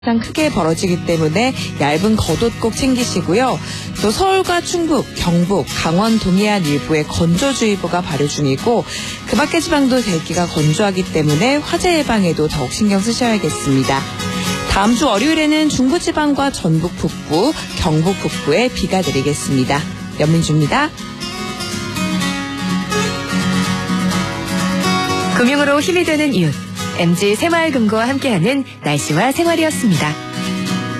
가장 크게 벌어지기 때문에 얇은 겉옷 꼭 챙기시고요. 또 서울과 충북, 경북, 강원 동해안 일부에 건조주의보가 발효 중이고 그 밖의 지방도 대기가 건조하기 때문에 화재 예방에도 더욱 신경 쓰셔야겠습니다. 다음 주 월요일에는 중부지방과 전북 북부, 경북 북부에 비가 내리겠습니다. 연민주입니다. 금융으로 힘이 되는 이웃, MG 새마을금고와 함께하는 날씨와 생활이었습니다.